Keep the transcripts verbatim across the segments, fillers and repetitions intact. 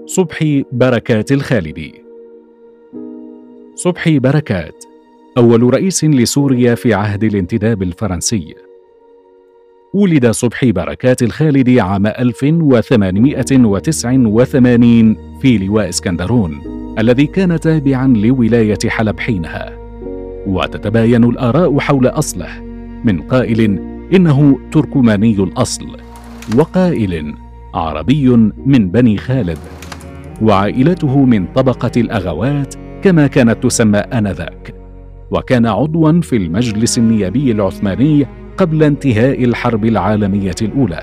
صبحي بركات الخالدي. صبحي بركات أول رئيس لسوريا في عهد الانتداب الفرنسي. ولد صبحي بركات الخالدي عام ألف وثمانمائة وتسعة وثمانين في لواء اسكندرون الذي كان تابعا لولاية حلب حينها، وتتباين الآراء حول أصله، من قائل إنه تركماني الأصل، وقائل عربي من بني خالد، وعائلته من طبقة الأغوات كما كانت تسمى آنذاك، وكان عضوا في المجلس النيابي العثماني قبل انتهاء الحرب العالمية الأولى.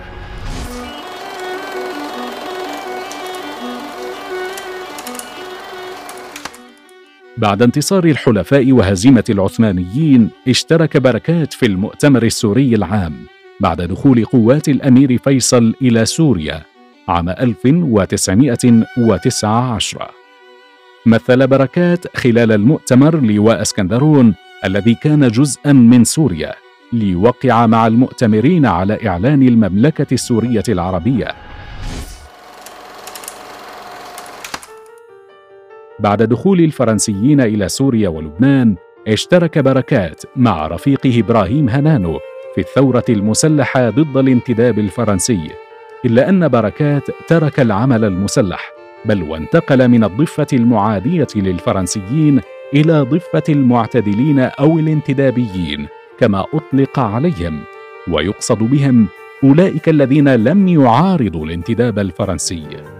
بعد انتصار الحلفاء وهزيمة العثمانيين، اشترك بركات في المؤتمر السوري العام بعد دخول قوات الأمير فيصل إلى سوريا عام ألف وتسعمائة وتسعة عشر. مثل بركات خلال المؤتمر لواء اسكندرون الذي كان جزءا من سوريا، ليوقع مع المؤتمرين على إعلان المملكة السورية العربية. بعد دخول الفرنسيين إلى سوريا ولبنان، اشترك بركات مع رفيقه إبراهيم هنانو في الثورة المسلحة ضد الانتداب الفرنسي، إلا أن بركات ترك العمل المسلح، بل وانتقل من الضفة المعادية للفرنسيين إلى ضفة المعتدلين أو الانتدابيين كما أطلق عليهم، ويقصد بهم أولئك الذين لم يعارضوا الانتداب الفرنسي.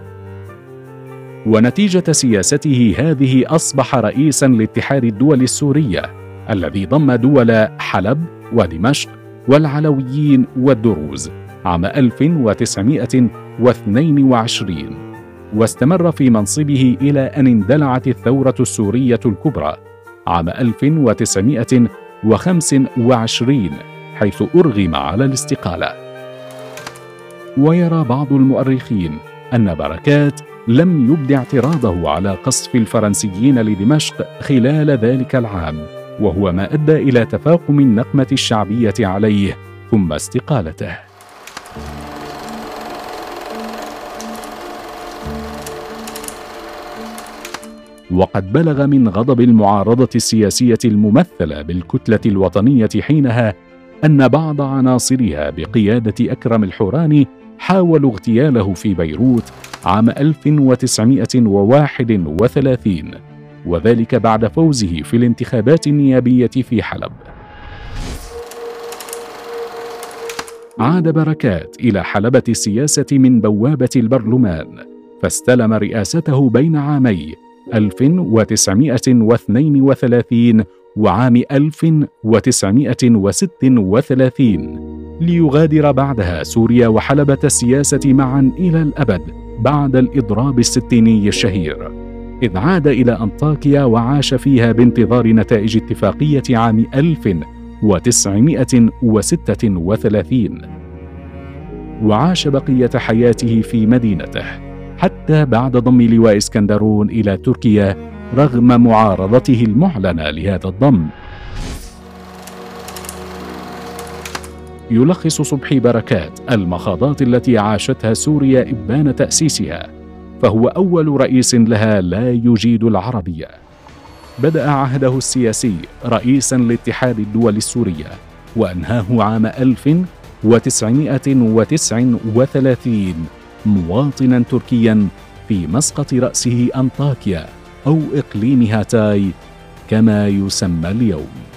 ونتيجة سياسته هذه أصبح رئيسا لاتحاد الدول السورية الذي ضم دول حلب ودمشق والعلويين والدروز عام ألف وتسعمائة واثنين وعشرين، واستمر في منصبه إلى أن اندلعت الثورة السورية الكبرى عام ألف وتسعمائة وخمسة وعشرين، حيث أرغم على الاستقالة. ويرى بعض المؤرخين أن بركات لم يبد اعتراضه على قصف الفرنسيين لدمشق خلال ذلك العام، وهو ما أدى إلى تفاقم النقمة الشعبية عليه ثم استقالته. وقد بلغ من غضب المعارضة السياسية الممثلة بالكتلة الوطنية حينها أن بعض عناصرها بقيادة أكرم الحوراني حاولوا اغتياله في بيروت عام ألف وتسعمائة وواحد وثلاثين، وذلك بعد فوزه في الانتخابات النيابية في حلب. عاد بركات إلى حلبة السياسة من بوابة البرلمان، فاستلم رئاسته بين عامي ألف وتسعمائة واثنين وثلاثين وعام ألف وتسعمائة وستة وثلاثين، ليغادر بعدها سوريا وحلبة السياسة معا إلى الأبد بعد الإضراب الستيني الشهير، إذ عاد إلى أنطاكيا وعاش فيها بانتظار نتائج اتفاقية عام ألف وتسعمائة وستة وثلاثين، وعاش بقية حياته في مدينته حتى بعد ضم لواء اسكندرون إلى تركيا رغم معارضته المعلنة لهذا الضم. يلخص صبحي بركات المخاضات التي عاشتها سوريا إبان تأسيسها، فهو أول رئيس لها لا يجيد العربية. بدأ عهده السياسي رئيسا لاتحاد الدول السورية، وأنهاه عام ألف وتسعمائة وتسعة وثلاثين مواطنا تركيا في مسقط رأسه أنطاكيا أو إقليم هاتاي كما يسمى اليوم.